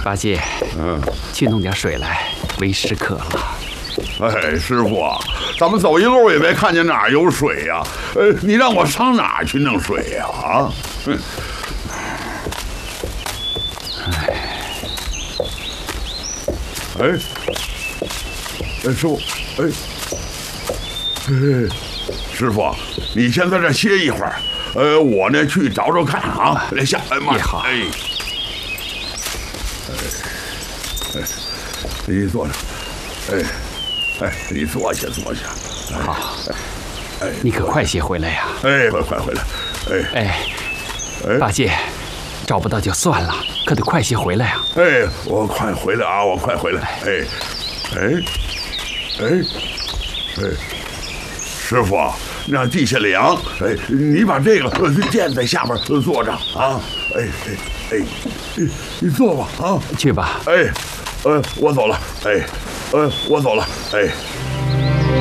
八戒，去弄点水来，为师渴了。 哎，师傅，咱们走一路也没看见哪儿有水呀。你让我上哪儿去弄水呀？啊，师傅，师傅，你先在这歇一会儿。我呢去找找看啊。来下， 也好。 你坐着。你坐下。 好。你可快些回来呀！ 快回来！ 八戒，找不到就算了，可得快些回来啊！ 我快回来啊！我快回来！师傅，让地下凉。你把这个垫在下边坐着啊！你坐吧啊！ 去吧。 我走了。我走了。